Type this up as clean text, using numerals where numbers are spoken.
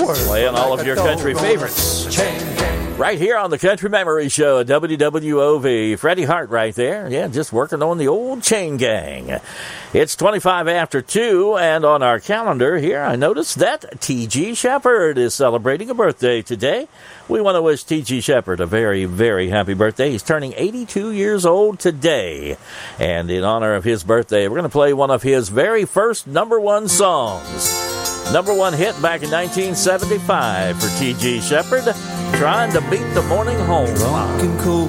Playing all of your country favorites. Right here on the Country Memory Show at WWOV. Freddie Hart right there. Yeah, just working on the old chain gang. It's 25 after 2, and on our calendar here, I noticed that T.G. Shepherd is celebrating a birthday today. We want to wish T.G. Shepherd a very, very happy birthday. He's turning 82 years old today. And in honor of his birthday, we're going to play one of his very first number one songs. Number one hit back in 1975 for T.G. Shepherd, Trying to Beat the Morning Home.